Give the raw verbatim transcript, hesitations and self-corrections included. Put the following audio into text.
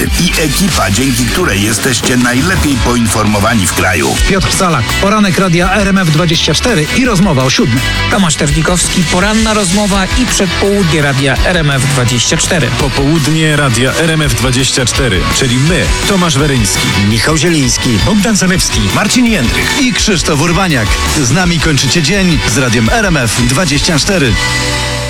Nowy i ekipa, dzięki której jesteście najlepiej poinformowani w kraju. Piotr Salak, poranek radia R M F dwadzieścia cztery i rozmowa o siódmej. Tomasz Terlikowski, poranna rozmowa i przedpołudnie radia R M F dwadzieścia cztery. Popołudnie radia R M F dwadzieścia cztery, czyli my, Tomasz Weryński, Michał Zieliński, Bogdan Zalewski, Marcin Jędrych i Krzysztof Urbaniak. Z nami kończycie dzień z radiem R M F dwadzieścia cztery.